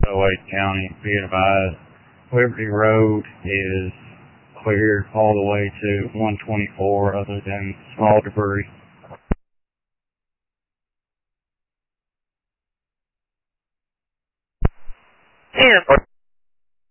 Wade County, be advised, Liberty Road is cleared all the way to 124 other than small debris. And